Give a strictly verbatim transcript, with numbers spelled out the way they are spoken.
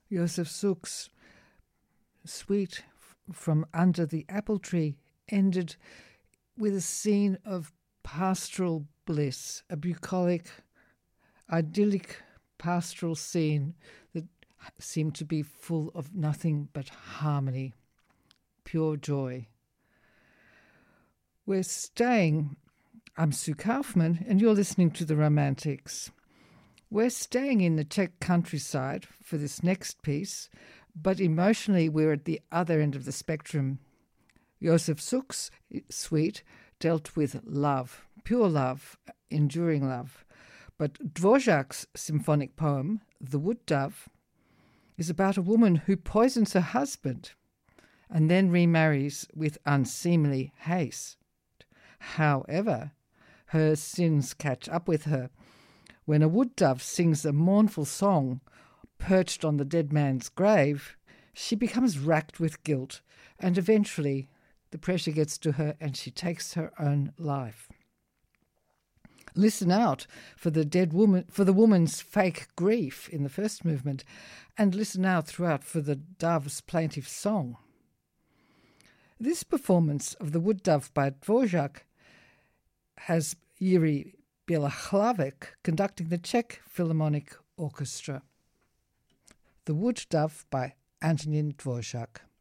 Josef Suk's suite from Under the Apple Tree ended with a scene of pastoral bliss, a bucolic, idyllic pastoral scene that seemed to be full of nothing but harmony, pure joy. We're staying, I'm Sue Kaufman, and you're listening to The Romantics. We're staying in the Czech countryside for this next piece, but emotionally we're at the other end of the spectrum. Josef Suk's suite dealt with love, pure love, enduring love. But Dvořák's symphonic poem, The Wood Dove, is about a woman who poisons her husband and then remarries with unseemly haste. However, her sins catch up with her. When a wood dove sings a mournful song perched on the dead man's grave, she becomes racked with guilt, and eventually the pressure gets to her and she takes her own life. Listen out for the dead woman, for the woman's fake grief in the first movement, and listen out throughout for the dove's plaintive song. This performance of The Wood Dove by Dvořák has Jiří Bělohlavek conducting the Czech Philharmonic Orchestra. The Wood Dove by Antonín Dvořák.